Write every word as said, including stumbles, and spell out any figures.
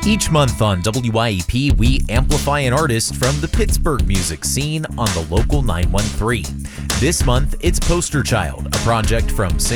Each month on W I E P, we amplify an artist from the Pittsburgh music scene on the local nine one three. This month, it's Poster Child, a project from singer